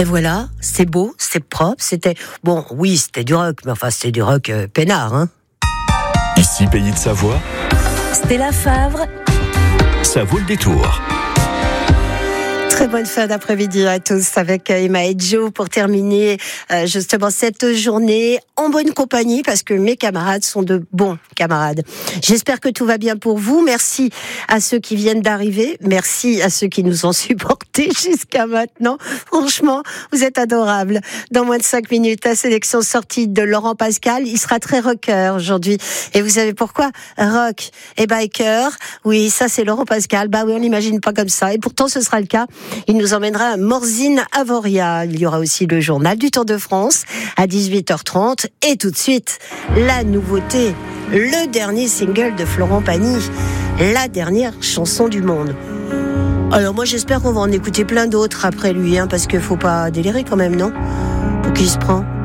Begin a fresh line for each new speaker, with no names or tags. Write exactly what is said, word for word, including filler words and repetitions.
Et voilà, c'est beau, c'est propre, c'était... Bon, oui, c'était du rock, mais enfin, c'était du rock euh, peinard, hein.
Ici, Pays de Savoie,
Stella Favre.
ça vaut le détour.
Très bonne fin d'après-midi à tous avec Emma et Joe pour terminer euh, justement cette journée en bonne compagnie parce que mes camarades sont de bons camarades. J'espère que tout va bien pour vous. Merci à ceux qui viennent d'arriver. Merci à ceux qui nous ont supportés jusqu'à maintenant. Franchement, vous êtes adorables. Dans moins de cinq minutes, la sélection sortie de Laurent Pascal. Il sera très rocker aujourd'hui. Et vous savez pourquoi? Rock et biker. Oui, ça c'est Laurent Pascal. Bah oui, on n'imagine pas comme ça. Et pourtant, ce sera le cas. Il nous emmènera à Morzine Avoria. Il y aura aussi le journal du Tour de France à dix-huit heures trente. Et tout de suite, la nouveauté, le dernier single de Florent Pagny, la dernière chanson du monde. Alors moi j'espère qu'on va en écouter plein d'autres après lui, hein, parce qu'il faut pas délirer quand même, non? Pour qui se prend?